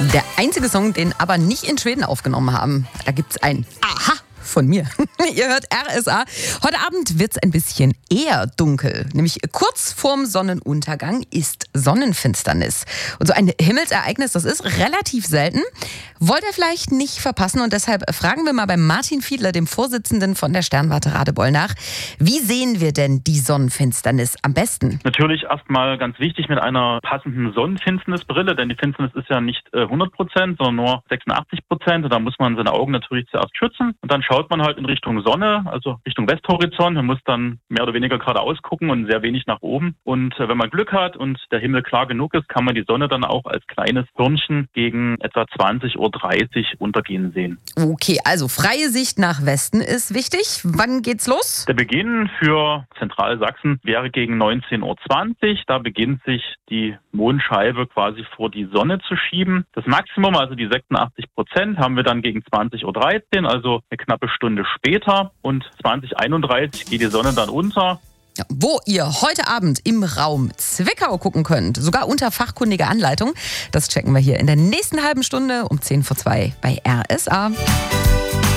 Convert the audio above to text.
Der einzige Song, den aber nicht in Schweden aufgenommen haben. Da gibt's ein Aha von mir. Ihr hört RSA. Heute Abend wird's ein bisschen eher dunkel. Nämlich kurz vorm Sonnenuntergang ist Sonnenfinsternis. Und so ein Himmelsereignis, das ist relativ selten. Wollt ihr vielleicht nicht verpassen. Und deshalb fragen wir mal bei Martin Fiedler, dem Vorsitzenden von der Sternwarte Radebeul, nach. Wie sehen wir denn die Sonnenfinsternis am besten? Natürlich erstmal ganz wichtig mit einer passenden Sonnenfinsternisbrille, denn die Finsternis ist ja nicht 100%, sondern nur 86%. Und da muss man seine Augen natürlich zuerst schützen. Und dann schaut man halt in Richtung Sonne, also Richtung Westhorizont. Man muss dann mehr oder weniger geradeaus gucken und sehr wenig nach oben. Und wenn man Glück hat und der Himmel klar genug ist, kann man die Sonne dann auch als kleines Birnchen gegen etwa 20:30 Uhr untergehen sehen. Okay, also freie Sicht nach Westen ist wichtig. Wann geht's los? Der Beginn für Zentralsachsen wäre gegen 19:20 Uhr. Da beginnt sich die Mondscheibe quasi vor die Sonne zu schieben. Das Maximum, also die 86%, haben wir dann gegen 20:13 Uhr, also eine knappe Stunde später. Und 20:31 geht die Sonne dann unter. Ja, wo ihr heute Abend im Raum Zwickau gucken könnt, sogar unter fachkundiger Anleitung, das checken wir hier in der nächsten halben Stunde um 1:50 bei RSA.